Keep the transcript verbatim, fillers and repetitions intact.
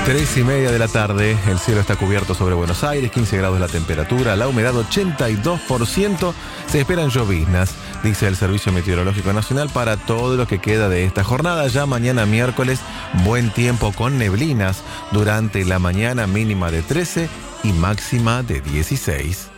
Tres y media de la tarde, el cielo está cubierto sobre Buenos Aires, quince grados la temperatura, la humedad ochenta y dos por ciento, se esperan lloviznas, dice el Servicio Meteorológico Nacional para todo lo que queda de esta jornada. Ya mañana miércoles, buen tiempo con neblinas durante la mañana, mínima de trece y máxima de dieciséis.